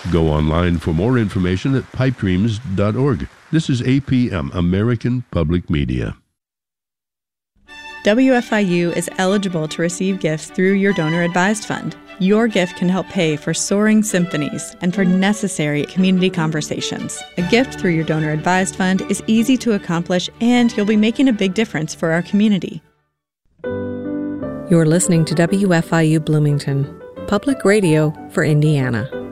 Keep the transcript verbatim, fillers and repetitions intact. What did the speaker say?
Go online for more information at pipe dreams dot org. This is A P M, American Public Media. W F I U is eligible to receive gifts through your donor-advised fund. Your gift can help pay for Soaring Symphonies and for necessary community conversations. A gift through your donor-advised fund is easy to accomplish, and you'll be making a big difference for our community. You're listening to W F I U Bloomington, public radio for Indiana.